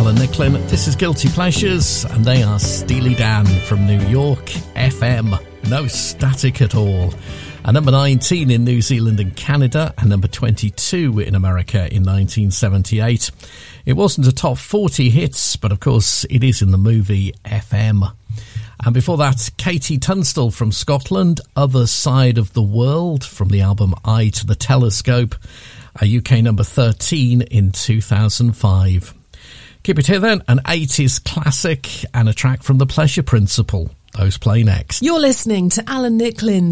Alan Nicklin. This is Guilty Pleasures, and they are Steely Dan from New York, FM. No static at all. And number 19 in New Zealand and Canada, and number 22 in America in 1978. It wasn't a top 40 hits, but of course it is in the movie FM. And before that, Katie Tunstall from Scotland, Other Side of the World, from the album Eye to the Telescope, a UK number 13 in 2005. Keep it here then, an 80s classic and a track from The Pleasure Principle. Those play next. You're listening to Alan Nicklin.